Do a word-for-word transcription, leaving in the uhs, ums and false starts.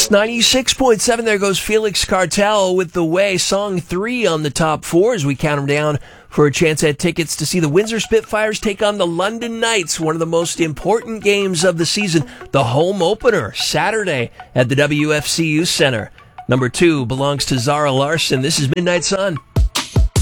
Kiss ninety-six point seven. There goes Felix Cartel with The Way, song three on the top four as we count them down for a chance at tickets to see the Windsor Spitfires take on the London Knights, one of the most important games of the season, the home opener, Saturday at the W F C U Center. Number two belongs to Zara Larson. This is Midnight Sun.